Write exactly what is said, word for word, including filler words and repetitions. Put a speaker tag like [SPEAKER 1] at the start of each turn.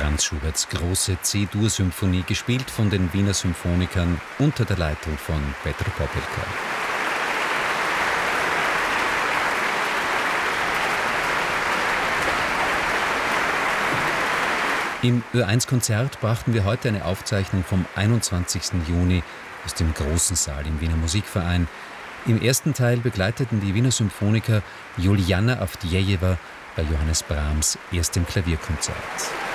[SPEAKER 1] Franz Schuberts große C-Dur-Symphonie, gespielt von den Wiener Symphonikern unter der Leitung von Petr Popelka. Im Ö eins Konzert brachten wir heute eine Aufzeichnung vom einundzwanzigsten Juni aus dem großen Saal im Wiener Musikverein. Im ersten Teil begleiteten die Wiener Symphoniker Juliana Avdjejewa bei Johannes Brahms erstem Klavierkonzert.